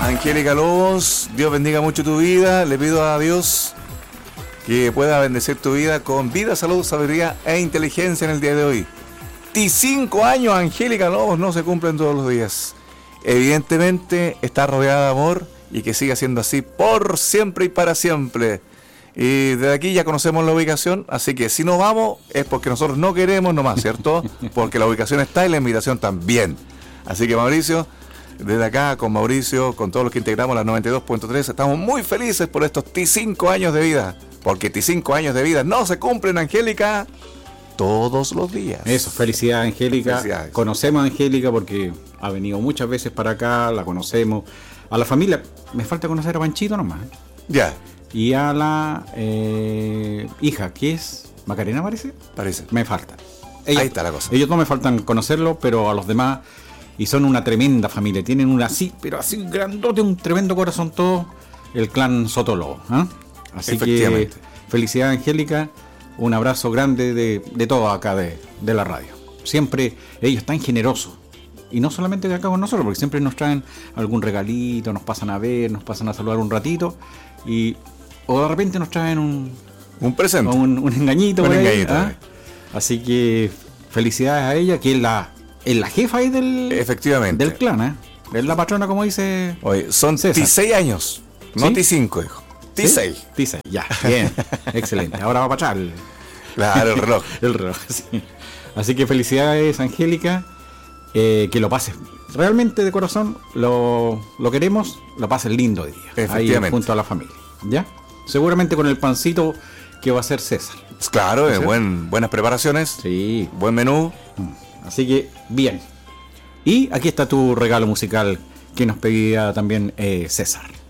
Angélica Lobos, Dios bendiga mucho tu vida. Le pido a Dios que pueda bendecir tu vida con vida, salud, sabiduría e inteligencia en el día de hoy. 25 años, Angélica Lobos, no se cumplen todos los días. Evidentemente está rodeada de amor y que siga siendo así por siempre y para siempre. Y desde aquí ya conocemos la ubicación, así que si nos vamos es porque nosotros no queremos nomás, ¿cierto? Porque la ubicación está y la invitación también. Así que Mauricio, desde acá con Mauricio, con todos los que integramos la 92.3, estamos muy felices por estos 25 años de vida. Porque 25 años de vida no se cumplen, Angélica, todos los días. Eso, felicidades, Angélica. Felicidades. Conocemos a Angélica porque ha venido muchas veces para acá, la conocemos. A la familia, me falta conocer a Panchito nomás. Ya. Y a la hija, que es Macarena, parece. Me falta. Ahí está la cosa. Ellos no me faltan conocerlo, pero a los demás, y son una tremenda familia. Tienen una así, pero así grandote, un tremendo corazón todo, el clan Sotolobo. ¿Eh? Así que felicidades, Angélica. Un abrazo grande de todo acá de la radio. Siempre ellos tan generosos. Y no solamente de acá con nosotros, porque siempre nos traen algún regalito, nos pasan a ver, nos pasan a saludar un ratito. O de repente nos traen un presente. Un engañito. Un por ahí, engañito. ¿ah? Así que felicidades a ella, que es la jefa ahí Efectivamente. del clan. ¿Eh? Es la patrona, como dice. Oye, son César. 16 años, no ¿Sí? T5, hijo. T6. ¿Sí? T6, ya, bien. Excelente. Ahora va para atrás Claro, el reloj. el reloj, sí. Así que felicidades, Angélica. Que lo pases realmente de corazón, lo queremos, lo pases lindo día. Efectivamente. Ahí junto a la familia. ¿Ya? Seguramente con el pancito que va a ser César. Claro, buenas preparaciones. Sí. Buen menú. Así que, bien. Y aquí está tu regalo musical que nos pedía también César.